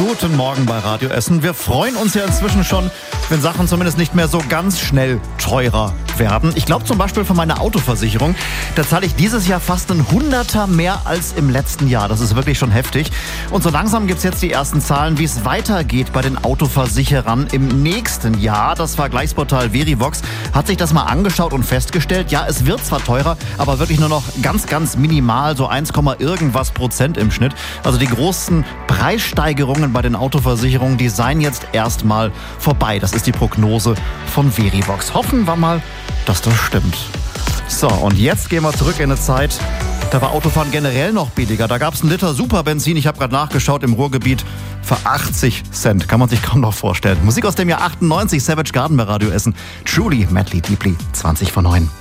Guten Morgen bei Radio Essen. Wir freuen uns ja inzwischen schon, wenn Sachen zumindest nicht mehr so ganz schnell teurer werden. Ich glaube zum Beispiel für meine Autoversicherung, da zahle ich dieses Jahr fast ein Hunderter mehr als im letzten Jahr. Das ist wirklich schon heftig. Und so langsam gibt es jetzt die ersten Zahlen, wie es weitergeht bei den Autoversicherern im nächsten Jahr. Das Vergleichsportal Verivox hat sich das mal angeschaut und festgestellt, ja, es wird zwar teurer, aber wirklich nur noch ganz, ganz minimal, so 1, irgendwas % im Schnitt. Also die großen Preissteigerungen bei den Autoversicherungen, die seien jetzt erstmal vorbei. Das ist die Prognose von Verivox. Hoffen wir mal, dass das stimmt. So, und jetzt gehen wir zurück in eine Zeit, da war Autofahren generell noch billiger. Da gab es einen Liter Superbenzin, ich habe gerade nachgeschaut, im Ruhrgebiet für 80 Cent. Kann man sich kaum noch vorstellen. Musik aus dem Jahr 98, Savage Garden bei Radio Essen. Truly, Madly, Deeply, 20 vor 9.